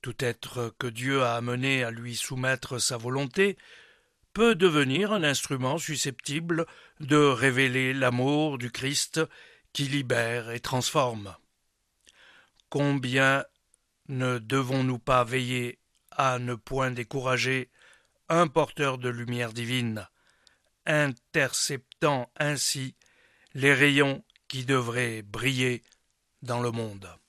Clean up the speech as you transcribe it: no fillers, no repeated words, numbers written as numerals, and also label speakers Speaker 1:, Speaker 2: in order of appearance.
Speaker 1: Tout être que Dieu a amené à lui soumettre sa volonté peut devenir un instrument susceptible de révéler l'amour du Christ qui libère et transforme. Combien ne devons-nous pas veiller à ne point décourager un porteur de lumière divine, interceptant ainsi les rayons qui devraient briller dans le monde.